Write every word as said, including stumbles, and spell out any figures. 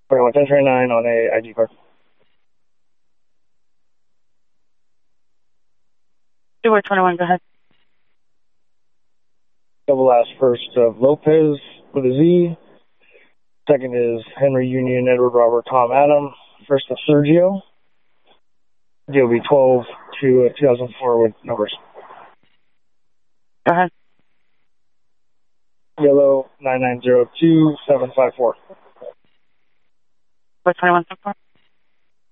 twenty-one ten twenty-nine on a I D card. Stewart twenty-one, go ahead. Double last first of Lopez with a Z. Second is Henry Union Edward Robert Tom Adam. First of Sergio. D O B twelve to uh, two thousand four with numbers. Go ahead. Yellow nine nine zero two seven five four. Stewart twenty-one, so far.